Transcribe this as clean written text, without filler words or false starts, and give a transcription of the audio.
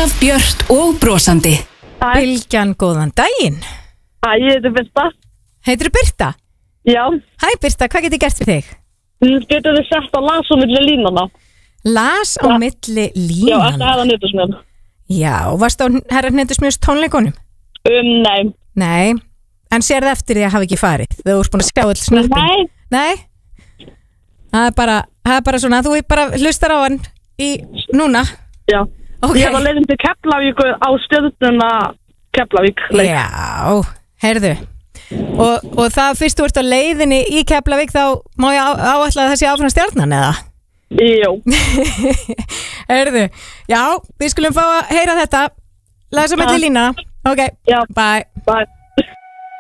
Alltaf björt og brosandi. Bylgjan, góðan daginn. Hæ, ég heiti Birta. Heitirðu Birta? Já. Hæ Birta, hvað get ég gert fyrir þig? Getur þið sett á las á milli línana? Las á milli Já, línana? eftir herra Hnetusmjörn. Já, varstu á herra Hnetusmjörns tónleikunum? Nei. Nei, en sérðu eftir því að hafa ekki farið? Þú ert búin að sjá all snöppin? Nei? Það er bara svona, þú bara hlustar á hann núna? Já. Okay. Ég var leiðin til Keflavíkur á stjörnuna Keflavík. Já, heyrðu. Og það fyrst þú ert á leiðinni í Keflavík þá má ég áætla að það sé áfram stjarnan eða? Jú. Heyrðu, já, við skulum fá að heyra þetta. Lesa milli lína. Ok, já. Bye.